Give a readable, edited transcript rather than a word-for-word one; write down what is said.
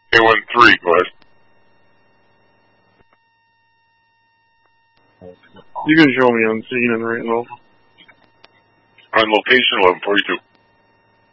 A13, go ahead. You can show me on scene and right now. On location, 1142.